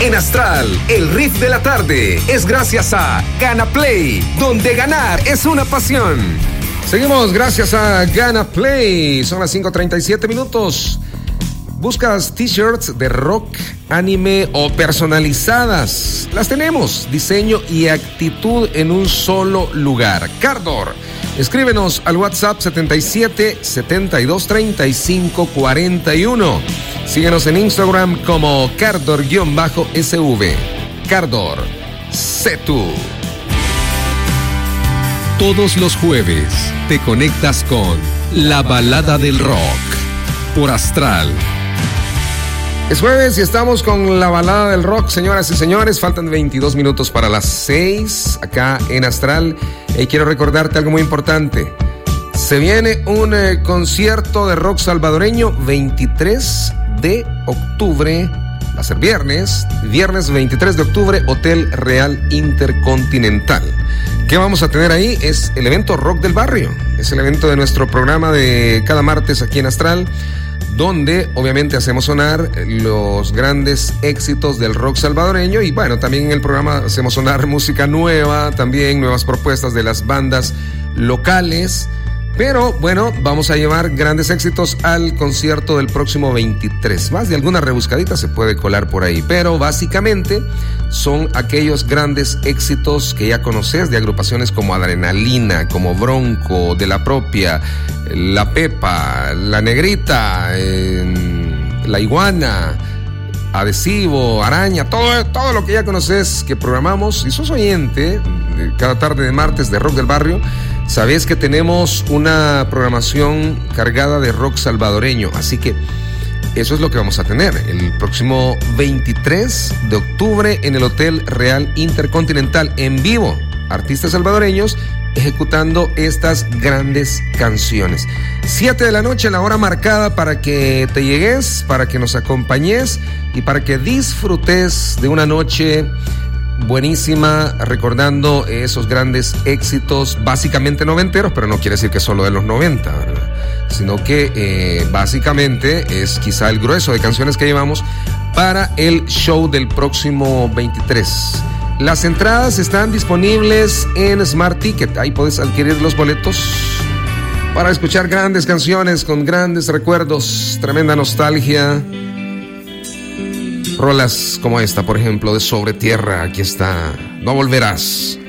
En Astral, el riff de la tarde es gracias a Gana Play, donde ganar es una pasión. Seguimos gracias a Gana Play. Son las 5:37 minutos. ¿Buscas t-shirts de rock, anime o personalizadas? Las tenemos. Diseño y actitud en un solo lugar. Cardor. Escríbenos al WhatsApp 77 72 35 41. Síguenos en Instagram como Cardor_SV. Cardor. Sé tú. Todos los jueves te conectas con La Balada del Rock por Astral. Es jueves y estamos con La Balada del Rock, señoras y señores. Faltan 22 minutos para las 6 acá en Astral. Y quiero recordarte algo muy importante. Se viene un concierto de rock salvadoreño 23 de octubre. Va a ser viernes 23 de octubre, Hotel Real Intercontinental. ¿Qué vamos a tener ahí? Es el evento Rock del Barrio. Es el evento de nuestro programa de cada martes aquí en Astral, donde obviamente hacemos sonar los grandes éxitos del rock salvadoreño y bueno, también en el programa hacemos sonar música nueva, también nuevas propuestas de las bandas locales. Pero bueno, vamos a llevar grandes éxitos al concierto del próximo 23. Más de alguna rebuscadita se puede colar por ahí, pero básicamente son aquellos grandes éxitos que ya conoces de agrupaciones como Adrenalina, como Bronco, De La Propia, La Pepa, La Negrita, La Iguana, Adhesivo, Araña, todo lo que ya conoces que programamos. Si sos oyente cada tarde de martes de Rock del Barrio, sabés que tenemos una programación cargada de rock salvadoreño, así que eso es lo que vamos a tener el próximo 23 de octubre en el Hotel Real Intercontinental, en vivo, artistas salvadoreños ejecutando estas grandes canciones. 7 de la noche, la hora marcada para que te llegues, para que nos acompañes y para que disfrutes de una noche buenísima, recordando esos grandes éxitos básicamente noventeros, pero no quiere decir que solo de los 90, ¿verdad? Sino que básicamente es quizá el grueso de canciones que llevamos para el show del próximo 23. Las entradas están disponibles en Smart Ticket. Ahí puedes adquirir los boletos para escuchar grandes canciones con grandes recuerdos, tremenda nostalgia. Rolas como esta, por ejemplo, de Sobre Tierra. Aquí está, No Volverás.